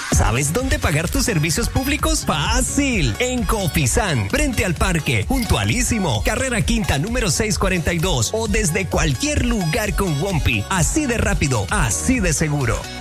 ¿Sabes dónde pagar tus servicios públicos? ¡Fácil! En Cofisan, frente al parque, junto al Istmo, carrera quinta número 642 o desde cualquier lugar con Wompi. Así de rápido, así de seguro.